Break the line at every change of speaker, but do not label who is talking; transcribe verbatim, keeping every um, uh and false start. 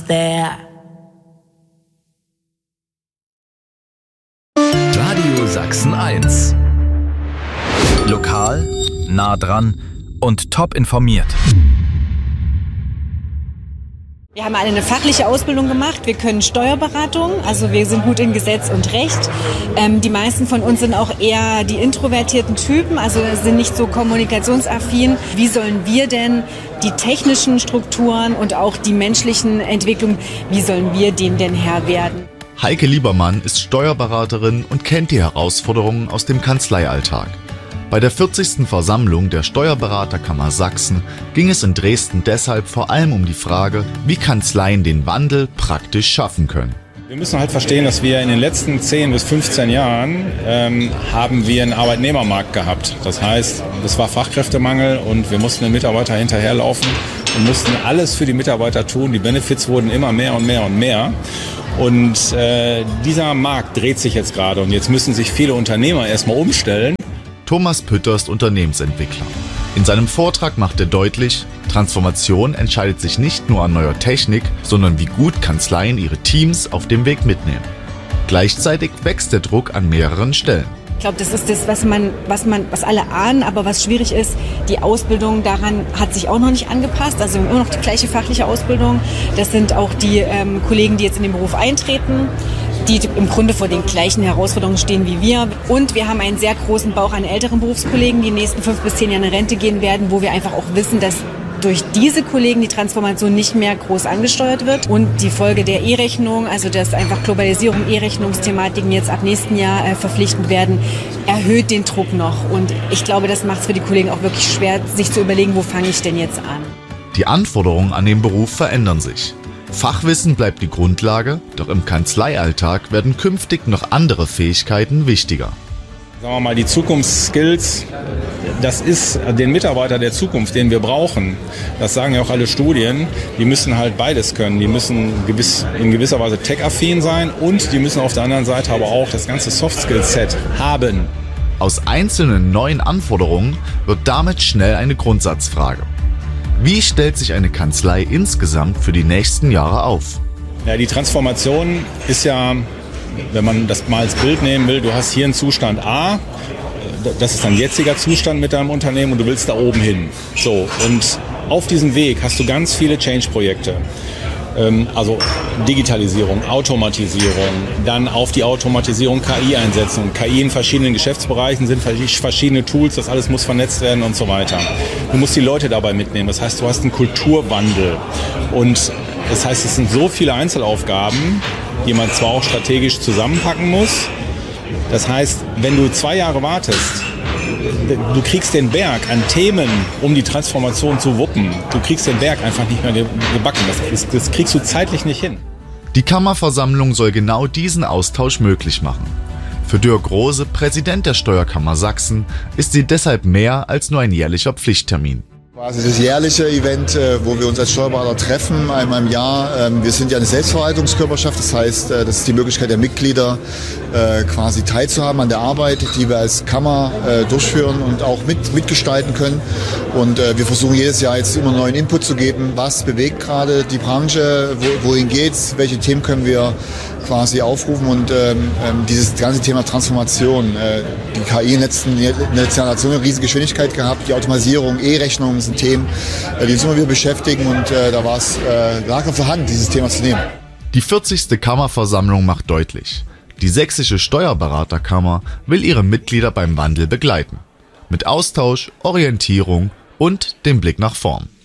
there.
Radio Sachsen eins. Lokal, nah dran und top informiert.
Wir haben alle eine fachliche Ausbildung gemacht. Wir können Steuerberatung, also wir sind gut in Gesetz und Recht. Ähm, die meisten von uns sind auch eher die introvertierten Typen, also sind nicht so kommunikationsaffin. Wie sollen wir denn die technischen Strukturen und auch die menschlichen Entwicklungen, wie sollen wir dem denn Herr werden?
Heike Liebermann ist Steuerberaterin und kennt die Herausforderungen aus dem Kanzleialltag. Bei der vierzigsten Versammlung der Steuerberaterkammer Sachsen ging es in Dresden deshalb vor allem um die Frage, wie Kanzleien den Wandel praktisch schaffen können.
Wir müssen halt verstehen, dass wir in den letzten zehn bis fünfzehn Jahren ähm, haben wir einen Arbeitnehmermarkt gehabt. Das heißt, es war Fachkräftemangel und wir mussten den Mitarbeiter hinterherlaufen und mussten alles für die Mitarbeiter tun. Die Benefits wurden immer mehr und mehr und mehr. Und äh, dieser Markt dreht sich jetzt gerade und jetzt müssen sich viele Unternehmer erstmal umstellen.
Thomas Pütter ist Unternehmensentwickler. In seinem Vortrag macht er deutlich, Transformation entscheidet sich nicht nur an neuer Technik, sondern wie gut Kanzleien ihre Teams auf dem Weg mitnehmen. Gleichzeitig wächst der Druck an mehreren Stellen.
Ich glaube, das ist das, was man, was man, was alle ahnen, aber was schwierig ist, die Ausbildung daran hat sich auch noch nicht angepasst. Also wir haben immer noch die gleiche fachliche Ausbildung. Das sind auch die ähm, Kollegen, die jetzt in den Beruf eintreten, die im Grunde vor den gleichen Herausforderungen stehen wie wir. Und wir haben einen sehr großen Bauch an älteren Berufskollegen, die in den nächsten fünf bis zehn Jahren in Rente gehen werden, wo wir einfach auch wissen, dass durch diese Kollegen die Transformation nicht mehr groß angesteuert wird. Und die Folge der E-Rechnung, also dass einfach Globalisierung, E-Rechnungsthematiken jetzt ab nächsten Jahr äh, verpflichtend werden, erhöht den Druck noch. Und ich glaube, das macht es für die Kollegen auch wirklich schwer, sich zu überlegen, wo fange ich denn jetzt an.
Die Anforderungen an den Beruf verändern sich. Fachwissen bleibt die Grundlage, doch im Kanzleialltag werden künftig noch andere Fähigkeiten wichtiger.
Sagen wir mal, die Zukunftsskills, das ist den Mitarbeiter der Zukunft, den wir brauchen. Das sagen ja auch alle Studien. Die müssen halt beides können. Die müssen gewiss, in gewisser Weise tech-affin sein und die müssen auf der anderen Seite aber auch das ganze Soft-Skill-Set haben.
Aus einzelnen neuen Anforderungen wird damit schnell eine Grundsatzfrage. Wie stellt sich eine Kanzlei insgesamt für die nächsten Jahre auf?
Ja, die Transformation ist ja, wenn man das mal als Bild nehmen will, du hast hier einen Zustand A, das ist dein jetziger Zustand mit deinem Unternehmen und du willst da oben hin. So, und auf diesem Weg hast du ganz viele Change-Projekte. Also Digitalisierung, Automatisierung, dann auf die Automatisierung K I einsetzen. K I in verschiedenen Geschäftsbereichen sind verschiedene Tools, das alles muss vernetzt werden und so weiter. Du musst die Leute dabei mitnehmen, das heißt, du hast einen Kulturwandel. Und das heißt, es sind so viele Einzelaufgaben, die man zwar auch strategisch zusammenpacken muss. Das heißt, wenn du zwei Jahre wartest, du kriegst den Berg an Themen, um die Transformation zu wuppen. Du kriegst den Berg einfach nicht mehr gebacken. Das, das kriegst du zeitlich nicht hin.
Die Kammerversammlung soll genau diesen Austausch möglich machen. Für Dirk Rose, Präsident der Steuerkammer Sachsen, ist sie deshalb mehr als nur ein jährlicher Pflichttermin.
Quasi das jährliche Event, wo wir uns als Steuerberater treffen, einmal im Jahr. Wir sind ja eine Selbstverwaltungskörperschaft, das heißt, das ist die Möglichkeit der Mitglieder, quasi teilzuhaben an der Arbeit, die wir als Kammer durchführen und auch mit, mitgestalten können. Und wir versuchen jedes Jahr jetzt immer neuen Input zu geben, was bewegt gerade die Branche, wohin geht's, welche Themen können wir quasi aufrufen und ähm, dieses ganze Thema Transformation. Äh, die K I in den letzten, letzten Jahren hat so eine riesige Geschwindigkeit gehabt, die Automatisierung, E-Rechnungen sind Themen, äh, die uns immer wieder beschäftigen und äh, da war es äh, lag auf der Hand, dieses Thema zu nehmen.
Die vierzigste Kammerversammlung macht deutlich, die sächsische Steuerberaterkammer will ihre Mitglieder beim Wandel begleiten. Mit Austausch, Orientierung und dem Blick nach vorn.